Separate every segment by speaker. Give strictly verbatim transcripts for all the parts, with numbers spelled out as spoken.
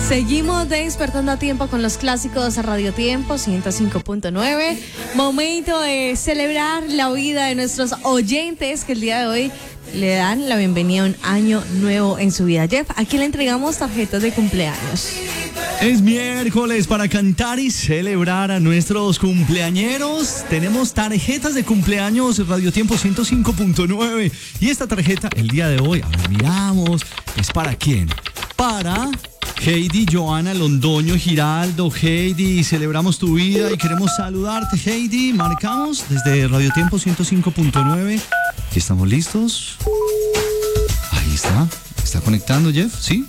Speaker 1: Seguimos despertando a tiempo con los clásicos a Radio Tiempo ciento cinco punto nueve. Momento de celebrar la vida de nuestros oyentes que el día de hoy le dan la bienvenida a un año nuevo en su vida. Jeff, aquí le entregamos tarjetas de cumpleaños.
Speaker 2: Es miércoles para cantar y celebrar a nuestros cumpleañeros. Tenemos tarjetas de cumpleaños Radio Tiempo ciento cinco punto nueve. Y esta tarjeta, el día de hoy, a ver, miramos, ¿es para quién? Para Heidi, Joana, Londoño, Giraldo. Heidi, celebramos tu vida y queremos saludarte, Heidi. Marcamos desde Radio Tiempo ciento cinco punto nueve. ¿Estamos listos? Ahí está. ¿Está conectando, Jeff? ¿Sí?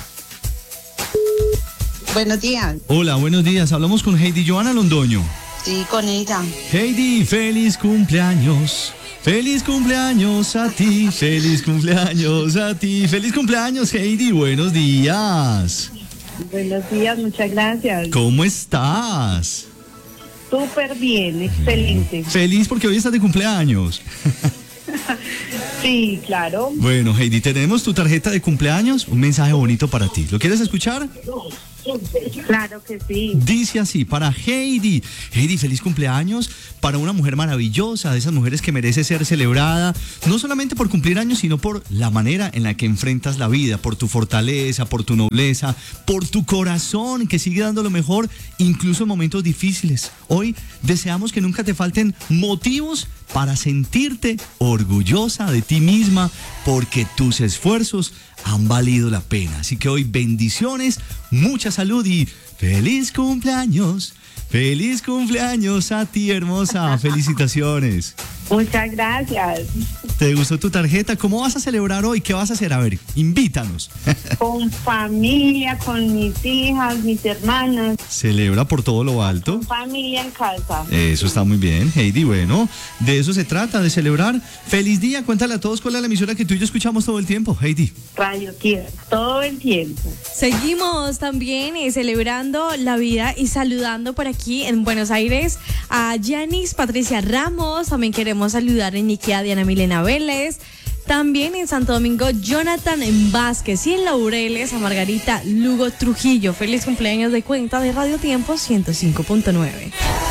Speaker 3: Buenos días.
Speaker 2: Hola, buenos días. Hablamos con Heidi Joana Londoño.
Speaker 3: Sí, con ella.
Speaker 2: Heidi, feliz cumpleaños. Feliz cumpleaños a ti. Feliz cumpleaños a ti. Feliz cumpleaños, Heidi. Buenos días.
Speaker 3: Buenos días, muchas gracias.
Speaker 2: ¿Cómo estás?
Speaker 3: Súper bien, excelente.
Speaker 2: Feliz porque hoy estás de cumpleaños.
Speaker 3: Sí, claro.
Speaker 2: Bueno, Heidi, tenemos tu tarjeta de cumpleaños, un mensaje bonito para ti. ¿Lo quieres escuchar?
Speaker 3: Claro que sí.
Speaker 2: Dice así, para Heidi. Heidi, feliz cumpleaños para una mujer maravillosa, de esas mujeres que merece ser celebrada, no solamente por cumplir años, sino por la manera en la que enfrentas la vida, por tu fortaleza, por tu nobleza, por tu corazón que sigue dando lo mejor, incluso en momentos difíciles. Hoy deseamos que nunca te falten motivos para sentirte orgullosa de ti misma, porque tus esfuerzos han valido la pena. Así que hoy bendiciones, mucha salud y feliz cumpleaños. Feliz cumpleaños a ti, hermosa. Felicitaciones.
Speaker 3: Muchas gracias.
Speaker 2: ¿Te gustó tu tarjeta? ¿Cómo vas a celebrar hoy? ¿Qué vas a hacer? A ver, invítanos.
Speaker 3: Con familia, con mis hijas, mis hermanas.
Speaker 2: Celebra por todo lo alto.
Speaker 3: Con familia en casa.
Speaker 2: Eso está muy bien, Heidi. Bueno, de eso se trata, de celebrar. Feliz día. Cuéntale a todos cuál es la emisora que tú y yo escuchamos todo el tiempo, Heidi.
Speaker 3: Radio Tiempo, todo el tiempo.
Speaker 1: Seguimos también eh, celebrando la vida y saludando por aquí en Buenos Aires a Yanis Patricia Ramos. También queremos saludar en Ikea a Diana Milena Vélez. También en Santo Domingo, Jonathan Vázquez. Y en Laureles, a Margarita Lugo Trujillo. Feliz cumpleaños de cuenta de Radio Tiempo ciento cinco punto nueve.